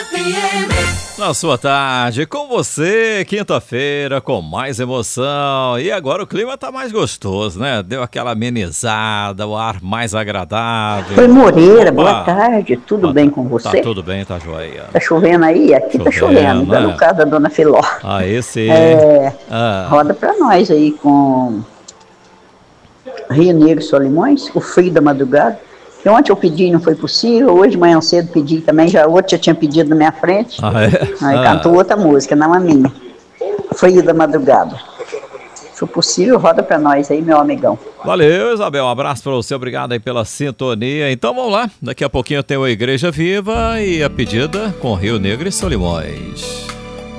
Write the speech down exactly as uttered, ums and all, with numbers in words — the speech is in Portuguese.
F M. Na sua tarde, com você, quinta-feira, com mais emoção. E agora o clima tá mais gostoso, né? Deu aquela amenizada, o ar mais agradável. Oi, Moreira, Opa. boa tarde, tudo Boa bem ta- com você? Tá tudo bem, tá joia. Tá chovendo aí? Aqui tá Chovendo, chovendo, tá né? no caso da Dona Filó. Aí sim. É, Ah, roda pra nós aí com Rio Negro e Solimões, o frio da madrugada. Que ontem eu pedi e não foi possível, hoje de manhã cedo pedi também, já outro já tinha pedido na minha frente. ah, é? Aí Ah. cantou outra música, não a minha. Frio da madrugada. Se for possível, roda pra nós aí, meu amigão. Valeu, Isabel. Um abraço pra você. Obrigado aí pela sintonia. Então vamos lá. Daqui a pouquinho tem o Igreja Viva e a pedida com Rio Negro e Solimões.